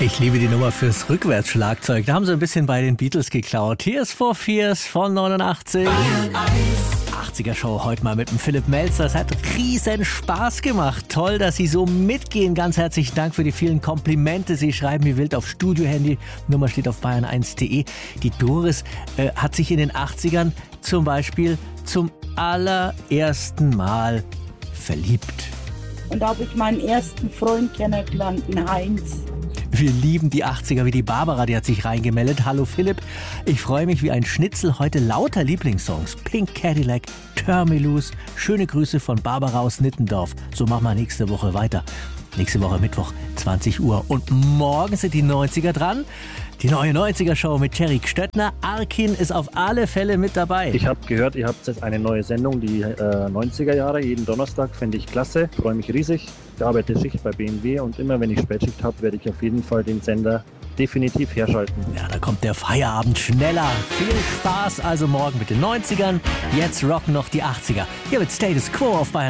Ich liebe die Nummer fürs Rückwärtsschlagzeug. Da haben sie ein bisschen bei den Beatles geklaut. Tears for Fears von 89. 80er Show heute mal mit dem Philipp Melzer. Es hat riesen Spaß gemacht. Toll, dass Sie so mitgehen. Ganz herzlichen Dank für die vielen Komplimente. Sie schreiben wie wild auf Studiohandy. Nummer steht auf bayern1.de. Die Doris hat sich in den 80ern zum Beispiel zum allerersten Mal verliebt. Und da habe ich meinen ersten Freund kennengelernt, den Heinz. Wir lieben die 80er, wie die Barbara, die hat sich reingemeldet. Hallo Philipp, ich freue mich wie ein Schnitzel. Heute lauter Lieblingssongs. Pink Cadillac, Terminus. Schöne Grüße von Barbara aus Nittendorf. So machen wir nächste Woche weiter. Nächste Woche Mittwoch, 20 Uhr. Und morgen sind die 90er dran. Die neue 90er-Show mit Thierry Stöttner. Arkin ist auf alle Fälle mit dabei. Ich habe gehört, ihr habt jetzt eine neue Sendung, die 90er Jahre, jeden Donnerstag, finde ich klasse. Freue mich riesig. Ich arbeite Schicht bei BMW und immer wenn ich Spätschicht habe, werde ich auf jeden Fall den Sender definitiv herschalten. Ja, da kommt der Feierabend schneller. Viel Spaß also morgen mit den 90ern. Jetzt rocken noch die 80er. Hier mit Status Quo auf Bayern.